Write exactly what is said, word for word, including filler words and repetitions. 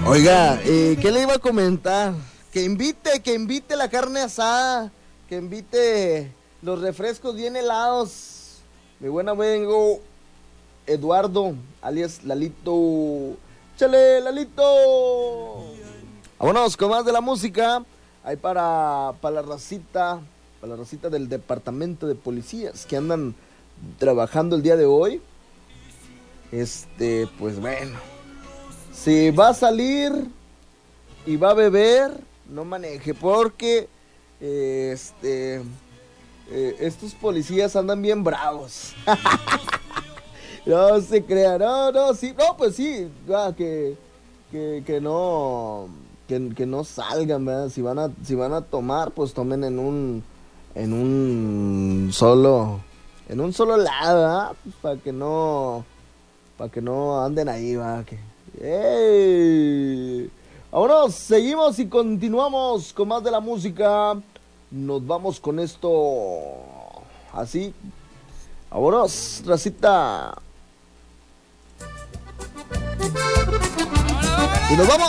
Oiga, eh, ¿qué le iba a comentar? Que invite, que invite la carne asada, que invite los refrescos bien helados. Mi buen amigo Eduardo, alias Lalito. ¡Chale, Lalito! Vámonos con más de la música. Ahí para, para la racita, para la racita del departamento de policías que andan trabajando el día de hoy. Este, pues bueno. Si va a salir y va a beber, no maneje, porque eh, este eh, estos policías andan bien bravos. No se crea, no, no, sí, no, pues sí, ah, que, que, que no, que, que no salgan, ¿verdad? Si van a, si van a tomar, pues tomen en un, en un solo, en un solo lado, ¿verdad? Pues para que no, para que no anden ahí, va, que, ¡ey! Vámonos, seguimos y continuamos con más de la música. Nos vamos con esto así. Vámonos, racita. Y nos vamos.